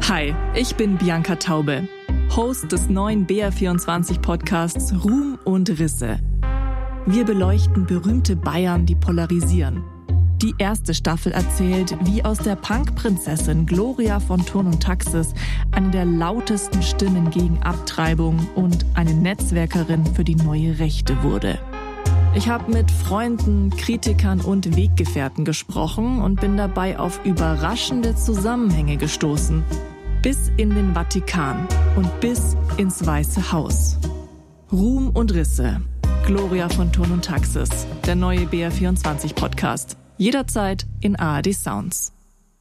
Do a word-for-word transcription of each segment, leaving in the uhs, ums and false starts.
Hi, ich bin Bianca Taube, Host des neuen B R vierundzwanzig Podcasts Ruhm und Risse. Wir beleuchten berühmte Bayern, die polarisieren. Die erste Staffel erzählt, wie aus der Punk-Prinzessin Gloria von Thurn und Taxis eine der lautesten Stimmen gegen Abtreibung und eine Netzwerkerin für die neue Rechte wurde. Ich habe mit Freunden, Kritikern und Weggefährten gesprochen und bin dabei auf überraschende Zusammenhänge gestoßen. Bis in den Vatikan und bis ins Weiße Haus. Ruhm und Risse. Gloria von Thurn und Taxis. Der neue B R vierundzwanzig Podcast. Jederzeit in A R D Sounds.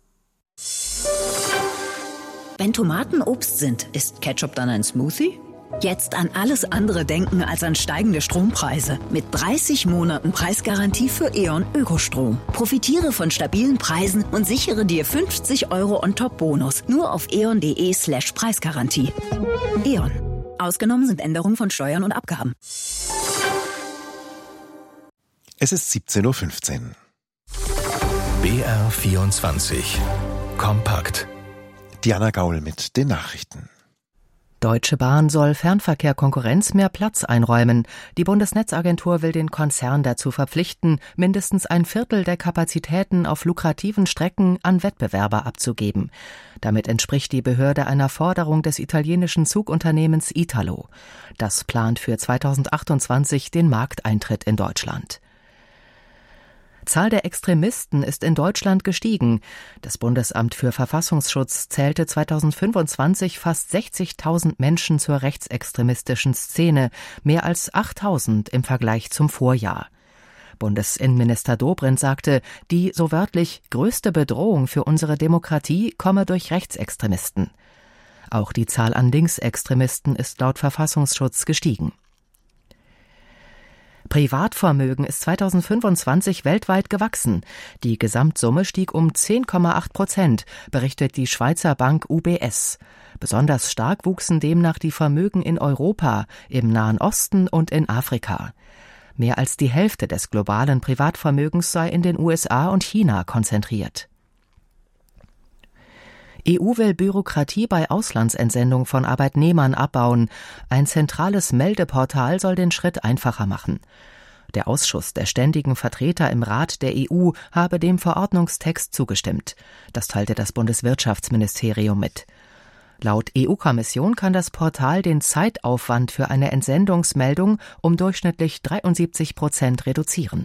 Wenn Tomaten Obst sind, ist Ketchup dann ein Smoothie? Jetzt an alles andere denken als an steigende Strompreise. Mit dreißig Monaten Preisgarantie für E.ON Ökostrom. Profitiere von stabilen Preisen und sichere dir fünfzig Euro on-top-Bonus. Nur auf eon.de slash Preisgarantie. E.ON. Ausgenommen sind Änderungen von Steuern und Abgaben. Es ist siebzehn Uhr fünfzehn. B R vierundzwanzig. Kompakt. Diana Gaul mit den Nachrichten. Deutsche Bahn soll Fernverkehr-Konkurrenz mehr Platz einräumen. Die Bundesnetzagentur will den Konzern dazu verpflichten, mindestens ein Viertel der Kapazitäten auf lukrativen Strecken an Wettbewerber abzugeben. Damit entspricht die Behörde einer Forderung des italienischen Zugunternehmens Italo. Das plant für zweitausendachtundzwanzig den Markteintritt in Deutschland. Zahl der Extremisten ist in Deutschland gestiegen. Das Bundesamt für Verfassungsschutz zählte zweitausendfünfundzwanzig fast sechzigtausend Menschen zur rechtsextremistischen Szene, mehr als achttausend im Vergleich zum Vorjahr. Bundesinnenminister Dobrindt sagte, die, so wörtlich, größte Bedrohung für unsere Demokratie komme durch Rechtsextremisten. Auch die Zahl an Linksextremisten ist laut Verfassungsschutz gestiegen. Privatvermögen ist zweitausendfünfundzwanzig weltweit gewachsen. Die Gesamtsumme stieg um zehn Komma acht Prozent, berichtet die Schweizer Bank U B S. Besonders stark wuchsen demnach die Vermögen in Europa, im Nahen Osten und in Afrika. Mehr als die Hälfte des globalen Privatvermögens sei in den U S A und China konzentriert. E U will Bürokratie bei Auslandsentsendung von Arbeitnehmern abbauen. Ein zentrales Meldeportal soll den Schritt einfacher machen. Der Ausschuss der ständigen Vertreter im Rat der E U habe dem Verordnungstext zugestimmt. Das teilte das Bundeswirtschaftsministerium mit. Laut E U-Kommission kann das Portal den Zeitaufwand für eine Entsendungsmeldung um durchschnittlich dreiundsiebzig Prozent reduzieren.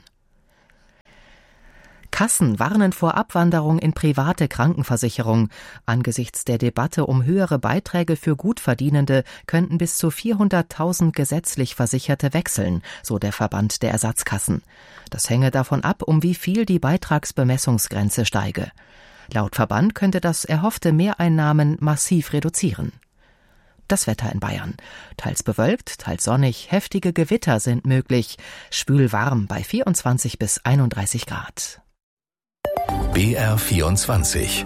Kassen warnen vor Abwanderung in private Krankenversicherung. Angesichts der Debatte um höhere Beiträge für Gutverdienende könnten bis zu vierhunderttausend gesetzlich Versicherte wechseln, so der Verband der Ersatzkassen. Das hänge davon ab, um wie viel die Beitragsbemessungsgrenze steige. Laut Verband könnte das erhoffte Mehreinnahmen massiv reduzieren. Das Wetter in Bayern. Teils bewölkt, teils sonnig, heftige Gewitter sind möglich. Schwül warm bei vierundzwanzig bis einunddreißig Grad. B R vierundzwanzig.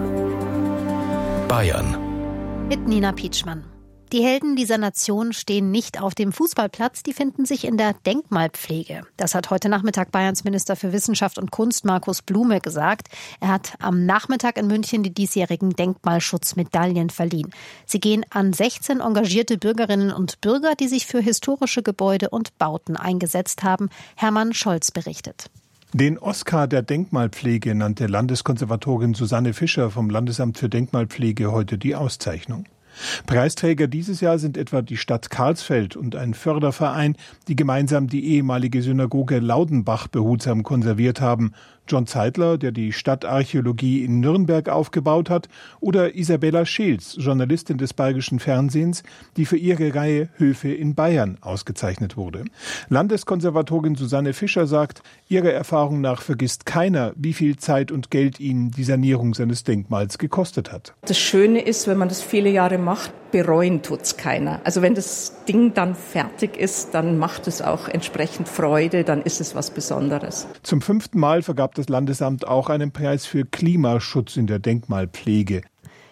Bayern. Mit Nina Pietschmann. Die Helden dieser Nation stehen nicht auf dem Fußballplatz, die finden sich in der Denkmalpflege. Das hat heute Nachmittag Bayerns Minister für Wissenschaft und Kunst Markus Blume gesagt. Er hat am Nachmittag in München die diesjährigen Denkmalschutzmedaillen verliehen. Sie gehen an sechzehn engagierte Bürgerinnen und Bürger, die sich für historische Gebäude und Bauten eingesetzt haben. Hermann Scholz berichtet. Den Oscar der Denkmalpflege nannte Landeskonservatorin Susanne Fischer vom Landesamt für Denkmalpflege heute die Auszeichnung. Preisträger dieses Jahr sind etwa die Stadt Karlsfeld und ein Förderverein, die gemeinsam die ehemalige Synagoge Laudenbach behutsam konserviert haben. John Zeitler, der die Stadtarchäologie in Nürnberg aufgebaut hat, oder Isabella Scheels, Journalistin des Bayerischen Fernsehens, die für ihre Reihe Höfe in Bayern ausgezeichnet wurde. Landeskonservatorin Susanne Fischer sagt, ihrer Erfahrung nach vergisst keiner, wie viel Zeit und Geld ihn die Sanierung seines Denkmals gekostet hat. Das Schöne ist, wenn man das viele Jahre macht, bereuen tut's keiner. Also wenn das Ding dann fertig ist, dann macht es auch entsprechend Freude, dann ist es was Besonderes. Zum fünften Mal vergab das Landesamt auch einen Preis für Klimaschutz in der Denkmalpflege.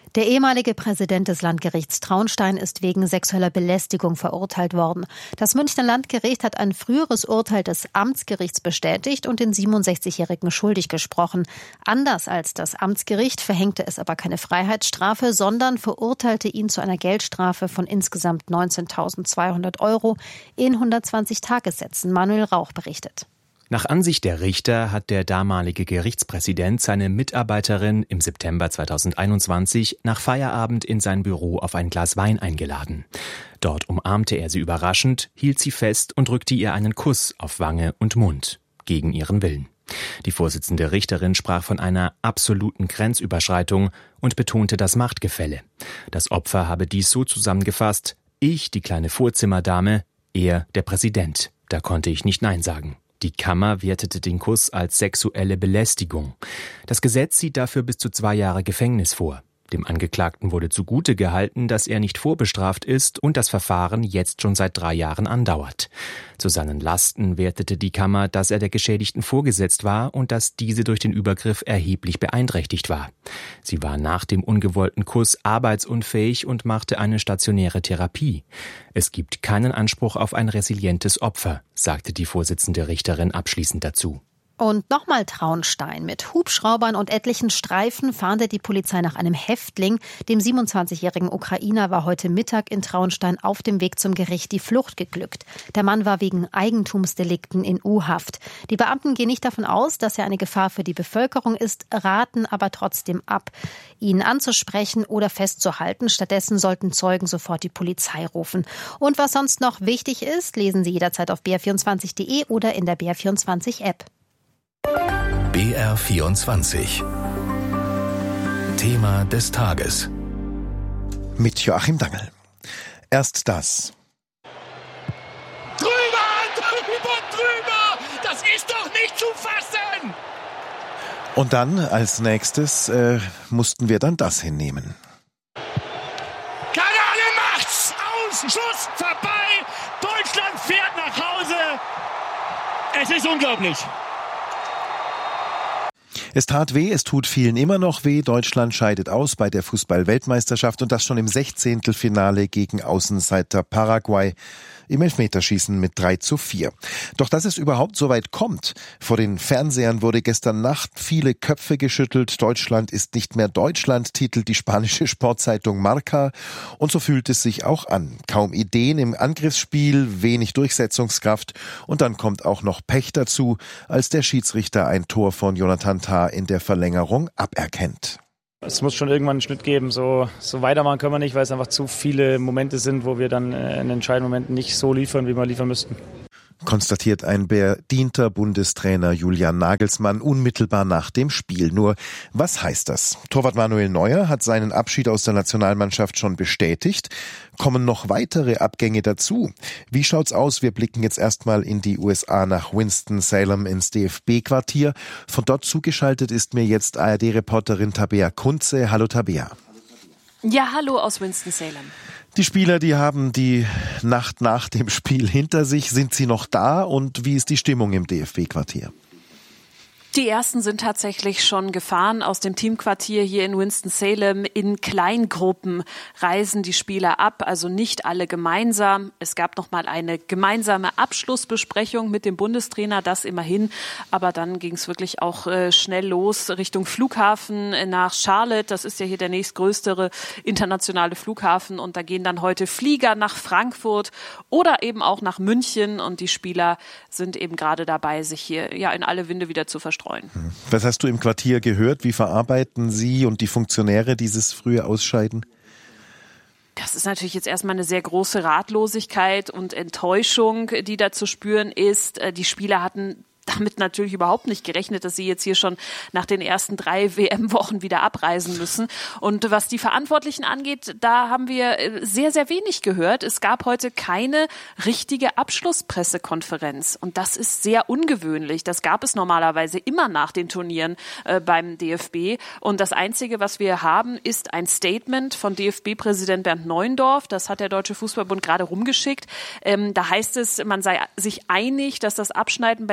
Der ehemalige Präsident des Landgerichts Traunstein ist wegen sexueller Belästigung verurteilt worden. Das Münchner Landgericht hat ein früheres Urteil des Amtsgerichts bestätigt und den siebenundsechzigjährigen schuldig gesprochen. Anders als das Amtsgericht verhängte es aber keine Freiheitsstrafe, sondern verurteilte ihn zu einer Geldstrafe von insgesamt neunzehntausendzweihundert Euro in hundertzwanzig Tagessätzen. Manuel Rauch berichtet. Nach Ansicht der Richter hat der damalige Gerichtspräsident seine Mitarbeiterin im September zweitausendeinundzwanzig nach Feierabend in sein Büro auf ein Glas Wein eingeladen. Dort umarmte er sie überraschend, hielt sie fest und drückte ihr einen Kuss auf Wange und Mund, gegen ihren Willen. Die Vorsitzende Richterin sprach von einer absoluten Grenzüberschreitung und betonte das Machtgefälle. Das Opfer habe dies so zusammengefasst: Ich, die kleine Vorzimmerdame, er, der Präsident. Da konnte ich nicht Nein sagen. Die Kammer wertete den Kuss als sexuelle Belästigung. Das Gesetz sieht dafür bis zu zwei Jahre Gefängnis vor. Dem Angeklagten wurde zugute gehalten, dass er nicht vorbestraft ist und das Verfahren jetzt schon seit drei Jahren andauert. Zu seinen Lasten wertete die Kammer, dass er der Geschädigten vorgesetzt war und dass diese durch den Übergriff erheblich beeinträchtigt war. Sie war nach dem ungewollten Kuss arbeitsunfähig und machte eine stationäre Therapie. Es gibt keinen Anspruch auf ein resilientes Opfer, sagte die Vorsitzende Richterin abschließend dazu. Und nochmal Traunstein. Mit Hubschraubern und etlichen Streifen fahndet die Polizei nach einem Häftling. Dem siebenundzwanzigjährigen Ukrainer war heute Mittag in Traunstein auf dem Weg zum Gericht die Flucht geglückt. Der Mann war wegen Eigentumsdelikten in U-Haft. Die Beamten gehen nicht davon aus, dass er eine Gefahr für die Bevölkerung ist, raten aber trotzdem ab, ihn anzusprechen oder festzuhalten. Stattdessen sollten Zeugen sofort die Polizei rufen. Und was sonst noch wichtig ist, lesen Sie jederzeit auf b r vierundzwanzig punkt de oder in der B R vierundzwanzig App. B R vierundzwanzig. Thema des Tages. Mit Joachim Dangel. Erst das. Drüber, drüber, drüber! Das ist doch nicht zu fassen! Und dann als nächstes äh, mussten wir dann das hinnehmen. Kanane macht's! Aus! Schuss! Vorbei! Deutschland fährt nach Hause! Es ist unglaublich! Es tat weh, es tut vielen immer noch weh. Deutschland scheidet aus bei der Fußball-Weltmeisterschaft und das schon im Sechzehntelfinale gegen Außenseiter Paraguay im Elfmeterschießen mit drei zu vier. Doch dass es überhaupt so weit kommt, vor den Fernsehern wurde gestern Nacht viele Köpfe geschüttelt. Deutschland ist nicht mehr Deutschland, titelt die spanische Sportzeitung Marca. Und so fühlt es sich auch an. Kaum Ideen im Angriffsspiel, wenig Durchsetzungskraft und dann kommt auch noch Pech dazu, als der Schiedsrichter ein Tor von Jonathan Tah in der Verlängerung aberkennt. Es muss schon irgendwann einen Schnitt geben. So, so weitermachen können wir nicht, weil es einfach zu viele Momente sind, wo wir dann in entscheidenden Momenten nicht so liefern, wie wir liefern müssten. Konstatiert ein bedienter Bundestrainer Julian Nagelsmann unmittelbar nach dem Spiel. Nur, was heißt das? Torwart Manuel Neuer hat seinen Abschied aus der Nationalmannschaft schon bestätigt. Kommen noch weitere Abgänge dazu? Wie schaut's aus? Wir blicken jetzt erstmal in die U S A nach Winston-Salem ins D F B-Quartier. Von dort zugeschaltet ist mir jetzt A R D-Reporterin Tabea Kunze. Hallo Tabea. Ja, hallo aus Winston-Salem. Die Spieler, die haben die Nacht nach dem Spiel hinter sich. Sind sie noch da und wie ist die Stimmung im D F B-Quartier? Die ersten sind tatsächlich schon gefahren aus dem Teamquartier hier in Winston-Salem. In Kleingruppen reisen die Spieler ab, also nicht alle gemeinsam. Es gab noch mal eine gemeinsame Abschlussbesprechung mit dem Bundestrainer, das immerhin. Aber dann ging es wirklich auch äh, schnell los Richtung Flughafen nach Charlotte. Das ist ja hier der nächstgrößere internationale Flughafen. Und da gehen dann heute Flieger nach Frankfurt oder eben auch nach München. Und die Spieler sind eben gerade dabei, sich hier ja in alle Winde wieder zu verstreuen. Was hast du im Quartier gehört? Wie verarbeiten Sie und die Funktionäre dieses frühe Ausscheiden? Das ist natürlich jetzt erstmal eine sehr große Ratlosigkeit und Enttäuschung, die da zu spüren ist. Die Spieler hatten damit natürlich überhaupt nicht gerechnet, dass sie jetzt hier schon nach den ersten drei W M-Wochen wieder abreisen müssen. Und was die Verantwortlichen angeht, da haben wir sehr, sehr wenig gehört. Es gab heute keine richtige Abschlusspressekonferenz. Und das ist sehr ungewöhnlich. Das gab es normalerweise immer nach den Turnieren äh, beim D F B. Und das Einzige, was wir haben, ist ein Statement von D F B-Präsident Bernd Neuendorf. Das hat der Deutsche Fußballbund gerade rumgeschickt. Ähm, da heißt es, man sei sich einig, dass das Abschneiden bei dieser W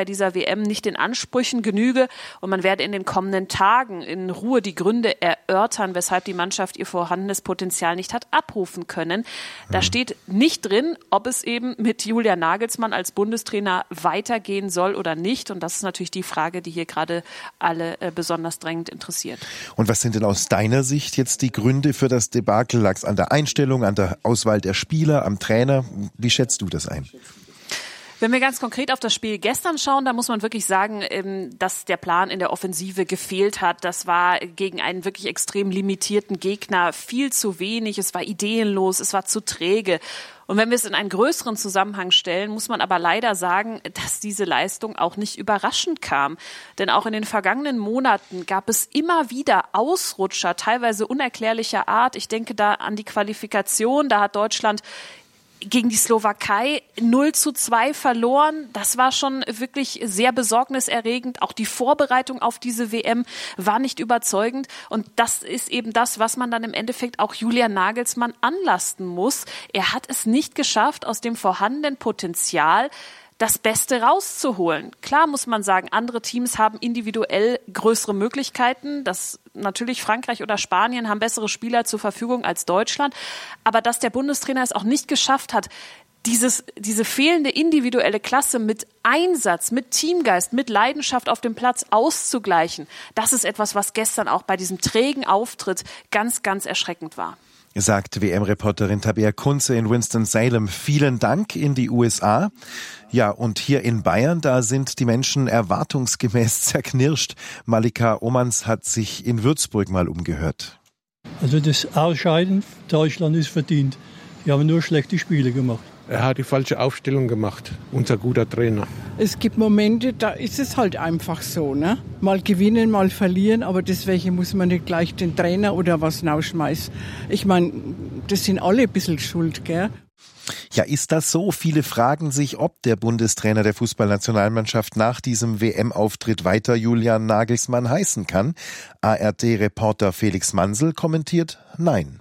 M nicht den Ansprüchen genüge und man werde in den kommenden Tagen in Ruhe die Gründe erörtern, weshalb die Mannschaft ihr vorhandenes Potenzial nicht hat abrufen können. Da steht nicht drin, ob es eben mit Julian Nagelsmann als Bundestrainer weitergehen soll oder nicht. Und das ist natürlich die Frage, die hier gerade alle äh, besonders drängend interessiert. Und was sind denn aus deiner Sicht jetzt die Gründe für das Debakel? Lag es an der Einstellung, an der Auswahl der Spieler, am Trainer? Wie schätzt du das ein? Wenn wir ganz konkret auf das Spiel gestern schauen, da muss man wirklich sagen, dass der Plan in der Offensive gefehlt hat. Das war gegen einen wirklich extrem limitierten Gegner viel zu wenig. Es war ideenlos, es war zu träge. Und wenn wir es in einen größeren Zusammenhang stellen, muss man aber leider sagen, dass diese Leistung auch nicht überraschend kam. Denn auch in den vergangenen Monaten gab es immer wieder Ausrutscher, teilweise unerklärlicher Art. Ich denke da an die Qualifikation. Da hat Deutschland gegen die Slowakei null zu zwei verloren. Das war schon wirklich sehr besorgniserregend. Auch die Vorbereitung auf diese W M war nicht überzeugend. Und das ist eben das, was man dann im Endeffekt auch Julian Nagelsmann anlasten muss. Er hat es nicht geschafft, aus dem vorhandenen Potenzial das Beste rauszuholen. Klar muss man sagen, andere Teams haben individuell größere Möglichkeiten. Das natürlich Frankreich oder Spanien haben bessere Spieler zur Verfügung als Deutschland. Aber dass der Bundestrainer es auch nicht geschafft hat, dieses, diese fehlende individuelle Klasse mit Einsatz, mit Teamgeist, mit Leidenschaft auf dem Platz auszugleichen, das ist etwas, was gestern auch bei diesem trägen Auftritt ganz, ganz erschreckend war. Sagt W M-Reporterin Tabea Kunze in Winston-Salem. Vielen Dank in die U S A. Ja, und hier in Bayern, da sind die Menschen erwartungsgemäß zerknirscht. Malika Omans hat sich in Würzburg mal umgehört. Also das Ausscheiden Deutschland ist verdient. Die haben nur schlechte Spiele gemacht. Er hat die falsche Aufstellung gemacht, unser guter Trainer. Es gibt Momente, da ist es halt einfach so, ne? Mal gewinnen, mal verlieren, aber deswegen muss man nicht gleich den Trainer oder was rausschmeißen. Ich meine, das sind alle ein bisschen schuld, gell? Ja, ist das so? Viele fragen sich, ob der Bundestrainer der Fußballnationalmannschaft nach diesem W M-Auftritt weiter Julian Nagelsmann heißen kann. A R D-Reporter Felix Mansel kommentiert Nein.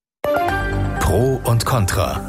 Pro und Contra.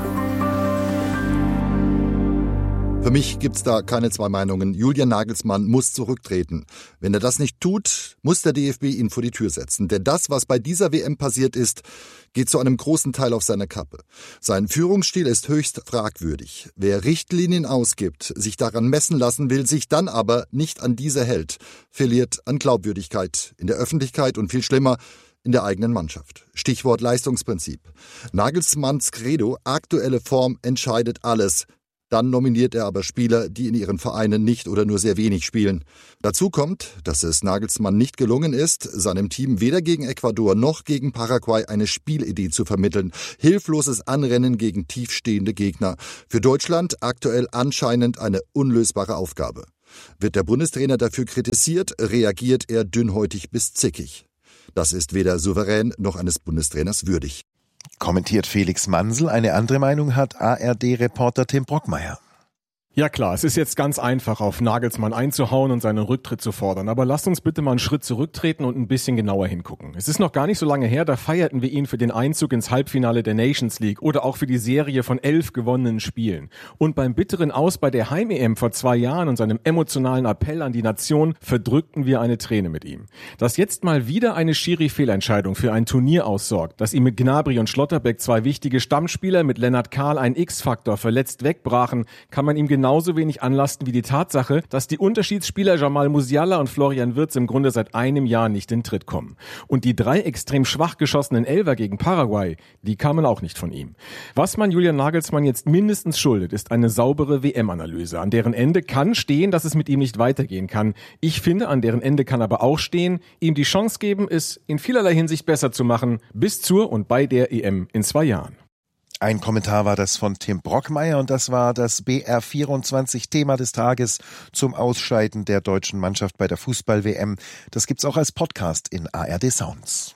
Für mich gibt's da keine zwei Meinungen. Julian Nagelsmann muss zurücktreten. Wenn er das nicht tut, muss der D F B ihn vor die Tür setzen. Denn das, was bei dieser W M passiert ist, geht zu einem großen Teil auf seine Kappe. Sein Führungsstil ist höchst fragwürdig. Wer Richtlinien ausgibt, sich daran messen lassen will, sich dann aber nicht an diese hält, verliert an Glaubwürdigkeit in der Öffentlichkeit und viel schlimmer, in der eigenen Mannschaft. Stichwort Leistungsprinzip. Nagelsmanns Credo, aktuelle Form entscheidet alles. Dann nominiert er aber Spieler, die in ihren Vereinen nicht oder nur sehr wenig spielen. Dazu kommt, dass es Nagelsmann nicht gelungen ist, seinem Team weder gegen Ecuador noch gegen Paraguay eine Spielidee zu vermitteln. Hilfloses Anrennen gegen tiefstehende Gegner. Für Deutschland aktuell anscheinend eine unlösbare Aufgabe. Wird der Bundestrainer dafür kritisiert, reagiert er dünnhäutig bis zickig. Das ist weder souverän noch eines Bundestrainers würdig. Kommentiert Felix Mansel. Eine andere Meinung hat A R D-Reporter Tim Brockmeier. Ja klar, es ist jetzt ganz einfach, auf Nagelsmann einzuhauen und seinen Rücktritt zu fordern. Aber lasst uns bitte mal einen Schritt zurücktreten und ein bisschen genauer hingucken. Es ist noch gar nicht so lange her, da feierten wir ihn für den Einzug ins Halbfinale der Nations League oder auch für die Serie von elf gewonnenen Spielen. Und beim bitteren Aus bei der Heim-E M vor zwei Jahren und seinem emotionalen Appell an die Nation verdrückten wir eine Träne mit ihm. Dass jetzt mal wieder eine Schiri-Fehlentscheidung für ein Turnier aussorgt, dass ihm mit Gnabry und Schlotterbeck zwei wichtige Stammspieler, mit Lennart Kahl ein X-Faktor verletzt wegbrachen, kann man ihm genauso wenig anlasten wie die Tatsache, dass die Unterschiedsspieler Jamal Musiala und Florian Wirtz im Grunde seit einem Jahr nicht in Tritt kommen. Und die drei extrem schwach geschossenen Elfer gegen Paraguay, die kamen auch nicht von ihm. Was man Julian Nagelsmann jetzt mindestens schuldet, ist eine saubere W M-Analyse. An deren Ende kann stehen, dass es mit ihm nicht weitergehen kann. Ich finde, an deren Ende kann aber auch stehen, ihm die Chance geben, es in vielerlei Hinsicht besser zu machen, bis zur und bei der E M in zwei Jahren. Ein Kommentar war das von Tim Brockmeier und das war das B R vierundzwanzig Thema des Tages zum Ausscheiden der deutschen Mannschaft bei der Fußball-W M. Das gibt's auch als Podcast in A R D Sounds.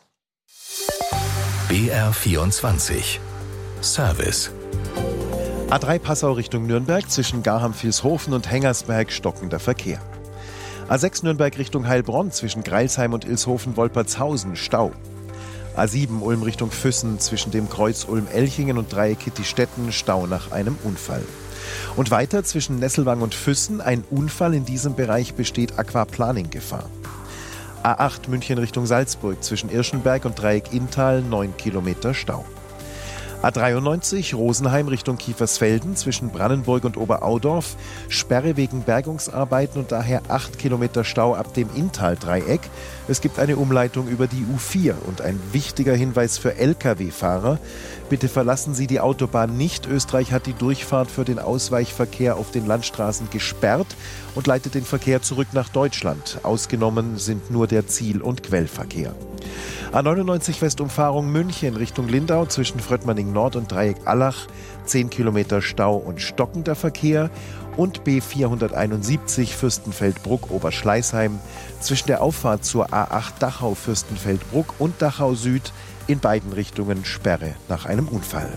B R vierundzwanzig Service. A drei Passau Richtung Nürnberg, zwischen Garham-Vilshofen und Hengersberg stockender Verkehr. A sechs Nürnberg Richtung Heilbronn, zwischen Greilsheim und Ilshofen-Wolpertshausen Stau. A sieben Ulm Richtung Füssen, zwischen dem Kreuz Ulm-Elchingen und Dreieck Kittistetten Stau nach einem Unfall. Und weiter zwischen Nesselwang und Füssen ein Unfall. In diesem Bereich besteht Aquaplaning-Gefahr. A acht München Richtung Salzburg zwischen Irschenberg und Dreieck Inntal neun Kilometer Stau. A dreiundneunzig Rosenheim Richtung Kiefersfelden zwischen Brannenburg und Oberaudorf. Sperre wegen Bergungsarbeiten und daher acht Kilometer Stau ab dem Inntal-Dreieck. Es gibt eine Umleitung über die U vier und ein wichtiger Hinweis für L K W-Fahrer. Bitte verlassen Sie die Autobahn nicht. Österreich hat die Durchfahrt für den Ausweichverkehr auf den Landstraßen gesperrt und leitet den Verkehr zurück nach Deutschland. Ausgenommen sind nur der Ziel- und Quellverkehr. A neunundneunzig Westumfahrung München Richtung Lindau zwischen Fröttmanning Nord und Dreieck Allach. zehn Kilometer Stau und stockender Verkehr. Und B vierhunderteinundsiebzig Fürstenfeldbruck Oberschleißheim zwischen der Auffahrt zur A acht Dachau Fürstenfeldbruck und Dachau Süd in beiden Richtungen Sperre nach einem Unfall.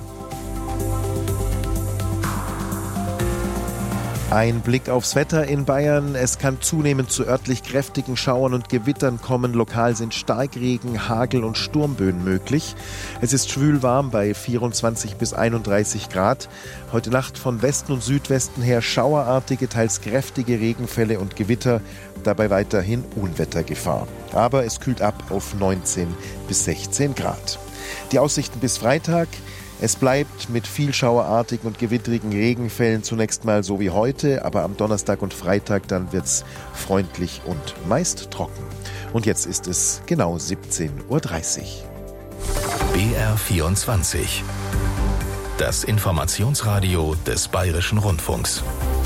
Ein Blick aufs Wetter in Bayern. Es kann zunehmend zu örtlich kräftigen Schauern und Gewittern kommen. Lokal sind Starkregen, Hagel und Sturmböen möglich. Es ist schwül warm bei vierundzwanzig bis einunddreißig Grad. Heute Nacht von Westen und Südwesten her schauerartige, teils kräftige Regenfälle und Gewitter. Dabei weiterhin Unwettergefahr. Aber es kühlt ab auf neunzehn bis sechzehn Grad. Die Aussichten bis Freitag. Es bleibt mit viel schauerartigen und gewittrigen Regenfällen zunächst mal so wie heute, aber am Donnerstag und Freitag dann wird's freundlich und meist trocken. Und jetzt ist es genau siebzehn Uhr dreißig. B R vierundzwanzig. Das Informationsradio des Bayerischen Rundfunks.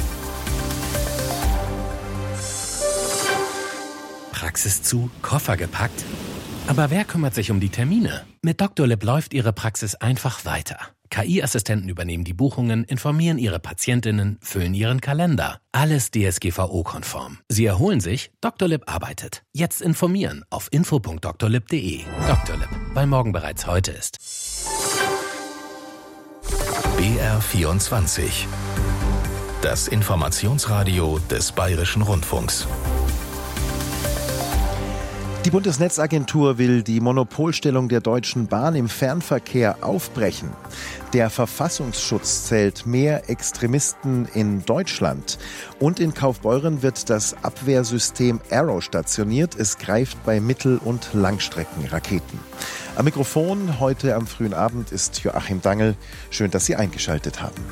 Praxis zu, Koffer gepackt? Aber wer kümmert sich um die Termine? Mit Doctolib läuft Ihre Praxis einfach weiter. K I-Assistenten übernehmen die Buchungen, informieren Ihre Patientinnen, füllen Ihren Kalender. Alles D S G V O-konform. Sie erholen sich, Doctolib arbeitet. Jetzt informieren auf info punkt doctolib punkt de. Doctolib, weil morgen bereits heute ist. B R vierundzwanzig. Das Informationsradio des Bayerischen Rundfunks. Die Bundesnetzagentur will die Monopolstellung der Deutschen Bahn im Fernverkehr aufbrechen. Der Verfassungsschutz zählt mehr Extremisten in Deutschland. Und in Kaufbeuren wird das Abwehrsystem Arrow stationiert. Es greift bei Mittel- und Langstreckenraketen. Am Mikrofon heute am frühen Abend ist Joachim Dangel. Schön, dass Sie eingeschaltet haben.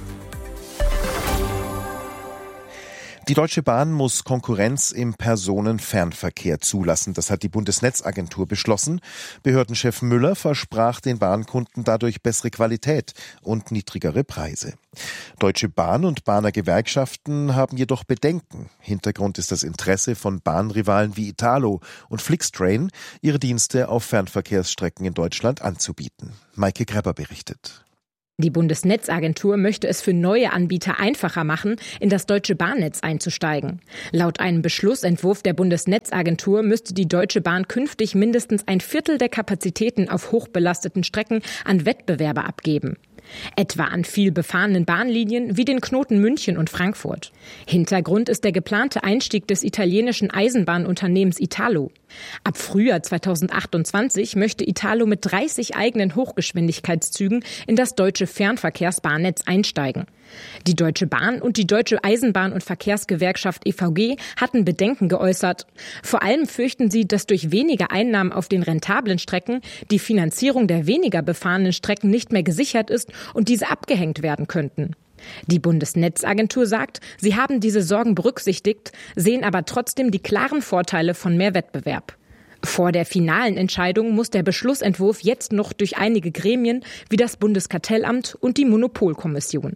Die Deutsche Bahn muss Konkurrenz im Personenfernverkehr zulassen. Das hat die Bundesnetzagentur beschlossen. Behördenchef Müller versprach den Bahnkunden dadurch bessere Qualität und niedrigere Preise. Deutsche Bahn und Bahner-Gewerkschaften haben jedoch Bedenken. Hintergrund ist das Interesse von Bahnrivalen wie Italo und Flixtrain, ihre Dienste auf Fernverkehrsstrecken in Deutschland anzubieten. Maike Greber berichtet. Die Bundesnetzagentur möchte es für neue Anbieter einfacher machen, in das deutsche Bahnnetz einzusteigen. Laut einem Beschlussentwurf der Bundesnetzagentur müsste die Deutsche Bahn künftig mindestens ein Viertel der Kapazitäten auf hochbelasteten Strecken an Wettbewerber abgeben. Etwa an viel befahrenen Bahnlinien wie den Knoten München und Frankfurt. Hintergrund ist der geplante Einstieg des italienischen Eisenbahnunternehmens Italo. Ab Frühjahr zweitausendachtundzwanzig möchte Italo mit dreißig eigenen Hochgeschwindigkeitszügen in das deutsche Fernverkehrsbahnnetz einsteigen. Die Deutsche Bahn und die Deutsche Eisenbahn- und Verkehrsgewerkschaft E V G hatten Bedenken geäußert. Vor allem fürchten sie, dass durch weniger Einnahmen auf den rentablen Strecken die Finanzierung der weniger befahrenen Strecken nicht mehr gesichert ist und diese abgehängt werden könnten. Die Bundesnetzagentur sagt, sie haben diese Sorgen berücksichtigt, sehen aber trotzdem die klaren Vorteile von mehr Wettbewerb. Vor der finalen Entscheidung muss der Beschlussentwurf jetzt noch durch einige Gremien wie das Bundeskartellamt und die Monopolkommission.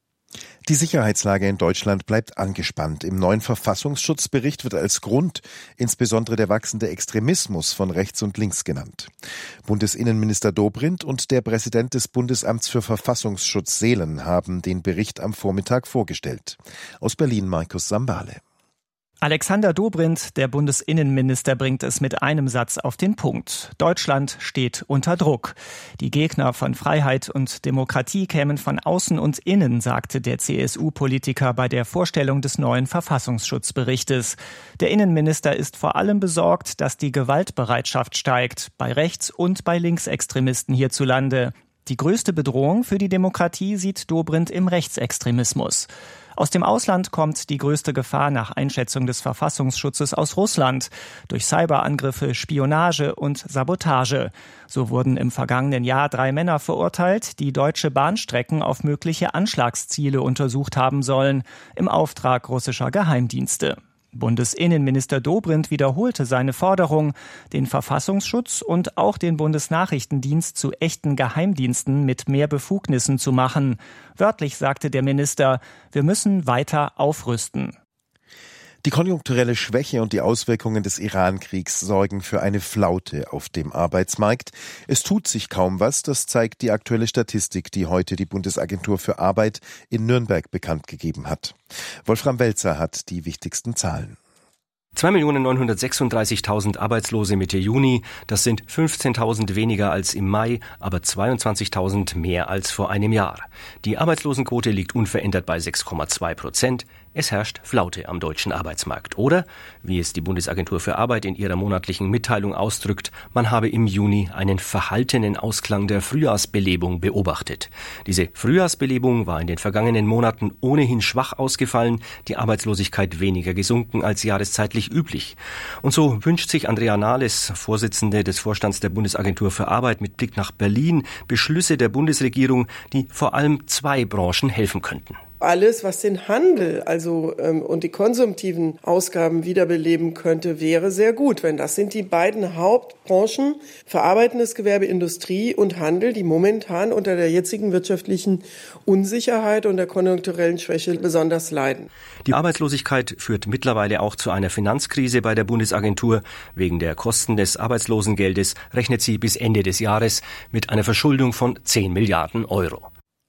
Die Sicherheitslage in Deutschland bleibt angespannt. Im neuen Verfassungsschutzbericht wird als Grund insbesondere der wachsende Extremismus von rechts und links genannt. Bundesinnenminister Dobrindt und der Präsident des Bundesamts für Verfassungsschutz Seelen haben den Bericht am Vormittag vorgestellt. Aus Berlin Markus Sambale. Alexander Dobrindt, der Bundesinnenminister, bringt es mit einem Satz auf den Punkt. Deutschland steht unter Druck. Die Gegner von Freiheit und Demokratie kämen von außen und innen, sagte der C S U-Politiker bei der Vorstellung des neuen Verfassungsschutzberichtes. Der Innenminister ist vor allem besorgt, dass die Gewaltbereitschaft steigt, bei Rechts- und bei Linksextremisten hierzulande. Die größte Bedrohung für die Demokratie sieht Dobrindt im Rechtsextremismus. Aus dem Ausland kommt die größte Gefahr nach Einschätzung des Verfassungsschutzes aus Russland durch Cyberangriffe, Spionage und Sabotage. So wurden im vergangenen Jahr drei Männer verurteilt, die deutsche Bahnstrecken auf mögliche Anschlagsziele untersucht haben sollen, im Auftrag russischer Geheimdienste. Bundesinnenminister Dobrindt wiederholte seine Forderung, den Verfassungsschutz und auch den Bundesnachrichtendienst zu echten Geheimdiensten mit mehr Befugnissen zu machen. Wörtlich sagte der Minister, wir müssen weiter aufrüsten. Die konjunkturelle Schwäche und die Auswirkungen des Iran-Kriegs sorgen für eine Flaute auf dem Arbeitsmarkt. Es tut sich kaum was, das zeigt die aktuelle Statistik, die heute die Bundesagentur für Arbeit in Nürnberg bekannt gegeben hat. Wolfram Welzer hat die wichtigsten Zahlen. zwei Millionen neunhundertsechsunddreißigtausend Arbeitslose Mitte Juni, das sind fünfzehntausend weniger als im Mai, aber zweiundzwanzigtausend mehr als vor einem Jahr. Die Arbeitslosenquote liegt unverändert bei sechs Komma zwei Prozent. Es herrscht Flaute am deutschen Arbeitsmarkt. Oder, wie es die Bundesagentur für Arbeit in ihrer monatlichen Mitteilung ausdrückt, man habe im Juni einen verhaltenen Ausklang der Frühjahrsbelebung beobachtet. Diese Frühjahrsbelebung war in den vergangenen Monaten ohnehin schwach ausgefallen, die Arbeitslosigkeit weniger gesunken als jahreszeitlich üblich. Und so wünscht sich Andrea Nahles, Vorsitzende des Vorstands der Bundesagentur für Arbeit, mit Blick nach Berlin Beschlüsse der Bundesregierung, die vor allem zwei Branchen helfen könnten. Alles, was den Handel also ähm, und die konsumtiven Ausgaben wiederbeleben könnte, wäre sehr gut. Wenn das sind die beiden Hauptbranchen, verarbeitendes Gewerbe, Industrie und Handel, die momentan unter der jetzigen wirtschaftlichen Unsicherheit und der konjunkturellen Schwäche besonders leiden. Die Arbeitslosigkeit führt mittlerweile auch zu einer Finanzkrise bei der Bundesagentur. Wegen der Kosten des Arbeitslosengeldes rechnet sie bis Ende des Jahres mit einer Verschuldung von zehn Milliarden Euro.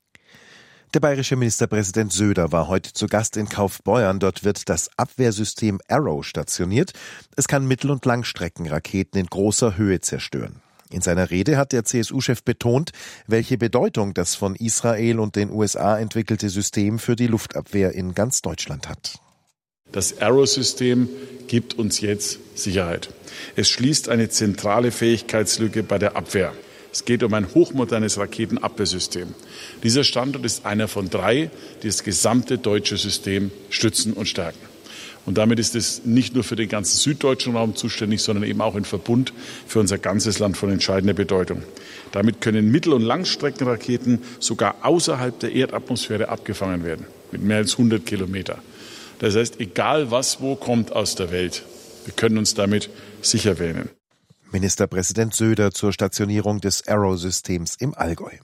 Der bayerische Ministerpräsident Söder war heute zu Gast in Kaufbeuern. Dort wird das Abwehrsystem Arrow stationiert. Es kann Mittel- und Langstreckenraketen in großer Höhe zerstören. In seiner Rede hat der C S U-Chef betont, welche Bedeutung das von Israel und den U S A entwickelte System für die Luftabwehr in ganz Deutschland hat. Das Arrow-System gibt uns jetzt Sicherheit. Es schließt eine zentrale Fähigkeitslücke bei der Abwehr. Es geht um ein hochmodernes Raketenabwehrsystem. Dieser Standort ist einer von drei, die das gesamte deutsche System stützen und stärken. Und damit ist es nicht nur für den ganzen süddeutschen Raum zuständig, sondern eben auch im Verbund für unser ganzes Land von entscheidender Bedeutung. Damit können Mittel- und Langstreckenraketen sogar außerhalb der Erdatmosphäre abgefangen werden, mit mehr als hundert Kilometer. Das heißt, egal was wo kommt aus der Welt, wir können uns damit sicher wähnen. Ministerpräsident Söder zur Stationierung des Arrow-Systems im Allgäu.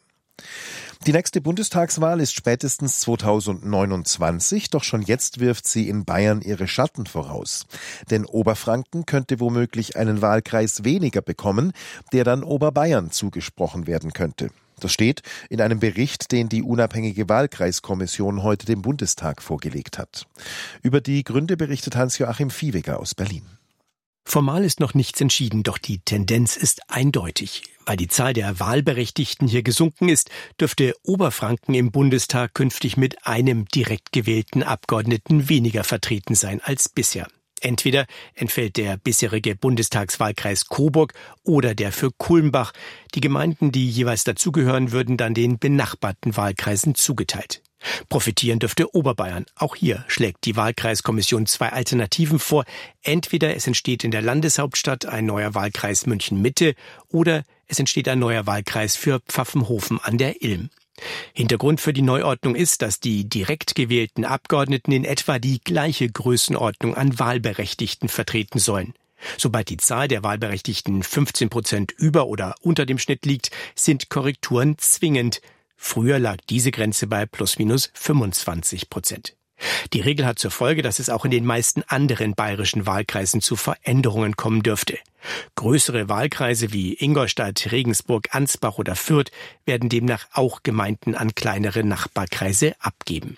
Die nächste Bundestagswahl ist spätestens zweitausendneunundzwanzig, doch schon jetzt wirft sie in Bayern ihre Schatten voraus. Denn Oberfranken könnte womöglich einen Wahlkreis weniger bekommen, der dann Oberbayern zugesprochen werden könnte. Das steht in einem Bericht, den die unabhängige Wahlkreiskommission heute dem Bundestag vorgelegt hat. Über die Gründe berichtet Hans-Joachim Viehweger aus Berlin. Formal ist noch nichts entschieden, doch die Tendenz ist eindeutig. Weil die Zahl der Wahlberechtigten hier gesunken ist, dürfte Oberfranken im Bundestag künftig mit einem direkt gewählten Abgeordneten weniger vertreten sein als bisher. Entweder entfällt der bisherige Bundestagswahlkreis Coburg oder der für Kulmbach. Die Gemeinden, die jeweils dazugehören, würden dann den benachbarten Wahlkreisen zugeteilt. Profitieren dürfte Oberbayern. Auch hier schlägt die Wahlkreiskommission zwei Alternativen vor. Entweder es entsteht in der Landeshauptstadt ein neuer Wahlkreis München-Mitte oder es entsteht ein neuer Wahlkreis für Pfaffenhofen an der Ilm. Hintergrund für die Neuordnung ist, dass die direkt gewählten Abgeordneten in etwa die gleiche Größenordnung an Wahlberechtigten vertreten sollen. Sobald die Zahl der Wahlberechtigten fünfzehn Prozent über oder unter dem Schnitt liegt, sind Korrekturen zwingend. Früher lag diese Grenze bei plus minus fünfundzwanzig Prozent. Die Regel hat zur Folge, dass es auch in den meisten anderen bayerischen Wahlkreisen zu Veränderungen kommen dürfte. Größere Wahlkreise wie Ingolstadt, Regensburg, Ansbach oder Fürth werden demnach auch Gemeinden an kleinere Nachbarkreise abgeben.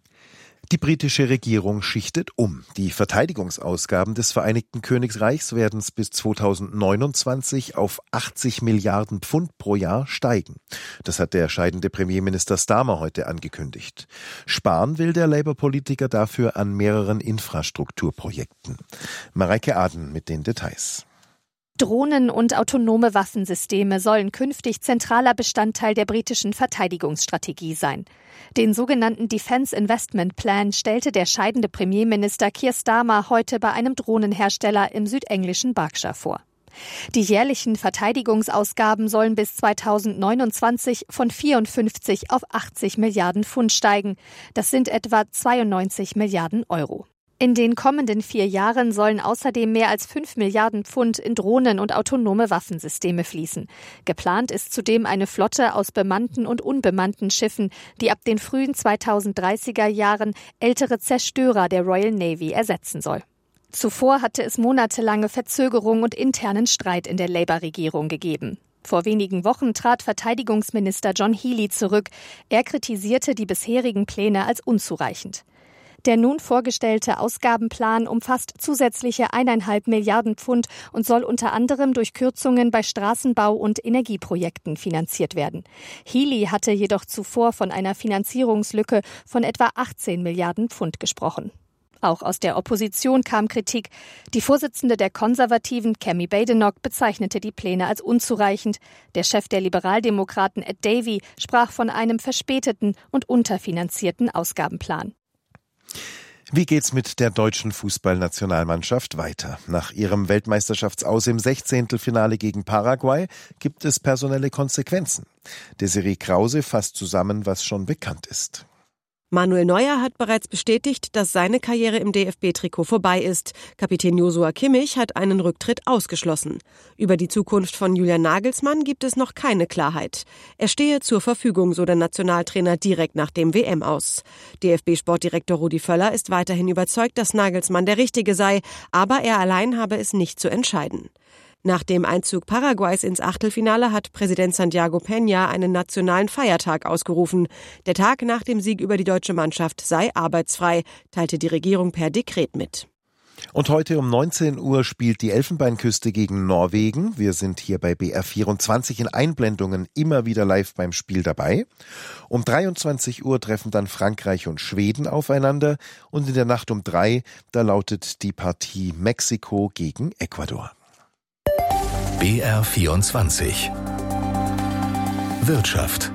Die britische Regierung schichtet um. Die Verteidigungsausgaben des Vereinigten Königreichs werden bis zweitausendneunundzwanzig auf achtzig Milliarden Pfund pro Jahr steigen. Das hat der scheidende Premierminister Starmer heute angekündigt. Sparen will der Labour-Politiker dafür an mehreren Infrastrukturprojekten. Mareike Aden mit den Details. Drohnen und autonome Waffensysteme sollen künftig zentraler Bestandteil der britischen Verteidigungsstrategie sein. Den sogenannten Defence Investment Plan stellte der scheidende Premierminister Keir Starmer heute bei einem Drohnenhersteller im südenglischen Berkshire vor. Die jährlichen Verteidigungsausgaben sollen bis zweitausendneunundzwanzig von vierundfünfzig auf achtzig Milliarden Pfund steigen. Das sind etwa zweiundneunzig Milliarden Euro. In den kommenden vier Jahren sollen außerdem mehr als fünf Milliarden Pfund in Drohnen und autonome Waffensysteme fließen. Geplant ist zudem eine Flotte aus bemannten und unbemannten Schiffen, die ab den frühen zweitausenddreißiger Jahren ältere Zerstörer der Royal Navy ersetzen soll. Zuvor hatte es monatelange Verzögerung und internen Streit in der Labour-Regierung gegeben. Vor wenigen Wochen trat Verteidigungsminister John Healey zurück. Er kritisierte die bisherigen Pläne als unzureichend. Der nun vorgestellte Ausgabenplan umfasst zusätzliche eineinhalb Milliarden Pfund und soll unter anderem durch Kürzungen bei Straßenbau und Energieprojekten finanziert werden. Healey hatte jedoch zuvor von einer Finanzierungslücke von etwa achtzehn Milliarden Pfund gesprochen. Auch aus der Opposition kam Kritik. Die Vorsitzende der Konservativen, Kemi Badenoch, bezeichnete die Pläne als unzureichend. Der Chef der Liberaldemokraten, Ed Davey, sprach von einem verspäteten und unterfinanzierten Ausgabenplan. Wie geht's mit der deutschen Fußballnationalmannschaft weiter? Nach ihrem Weltmeisterschaftsaus im Sechzehntelfinale gegen Paraguay gibt es personelle Konsequenzen. Desiree Krause fasst zusammen, was schon bekannt ist. Manuel Neuer hat bereits bestätigt, dass seine Karriere im D F B-Trikot vorbei ist. Kapitän Joshua Kimmich hat einen Rücktritt ausgeschlossen. Über die Zukunft von Julian Nagelsmann gibt es noch keine Klarheit. Er stehe zur Verfügung, so der Nationaltrainer direkt nach dem W M-Aus. D F B-Sportdirektor Rudi Völler ist weiterhin überzeugt, dass Nagelsmann der Richtige sei, aber er allein habe es nicht zu entscheiden. Nach dem Einzug Paraguays ins Achtelfinale hat Präsident Santiago Peña einen nationalen Feiertag ausgerufen. Der Tag nach dem Sieg über die deutsche Mannschaft sei arbeitsfrei, teilte die Regierung per Dekret mit. Und heute um neunzehn Uhr spielt die Elfenbeinküste gegen Norwegen. Wir sind hier bei B R vierundzwanzig in Einblendungen immer wieder live beim Spiel dabei. Um dreiundzwanzig Uhr treffen dann Frankreich und Schweden aufeinander. Und in der Nacht um drei, da lautet die Partie Mexiko gegen Ecuador. B R vierundzwanzig Wirtschaft.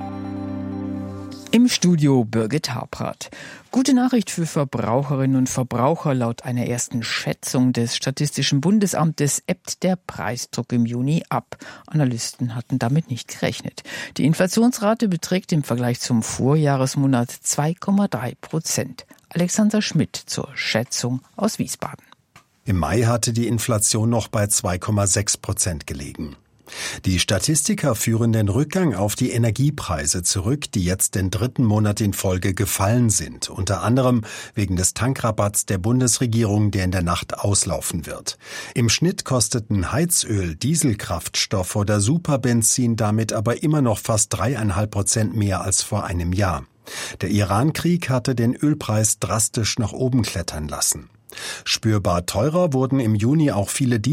Im Studio Birgit Habrath. Gute Nachricht für Verbraucherinnen und Verbraucher. Laut einer ersten Schätzung des Statistischen Bundesamtes ebbt der Preisdruck im Juni ab. Analysten hatten damit nicht gerechnet. Die Inflationsrate beträgt im Vergleich zum Vorjahresmonat zwei Komma drei Prozent. Alexander Schmidt zur Schätzung aus Wiesbaden. Im Mai hatte die Inflation noch bei zwei Komma sechs Prozent gelegen. Die Statistiker führen den Rückgang auf die Energiepreise zurück, die jetzt den dritten Monat in Folge gefallen sind, unter anderem wegen des Tankrabatts der Bundesregierung, der in der Nacht auslaufen wird. Im Schnitt kosteten Heizöl, Dieselkraftstoff oder Superbenzin damit aber immer noch fast dreieinhalb Prozent mehr als vor einem Jahr. Der Iran-Krieg hatte den Ölpreis drastisch nach oben klettern lassen. Spürbar teurer wurden im Juni auch viele Dienstleistungen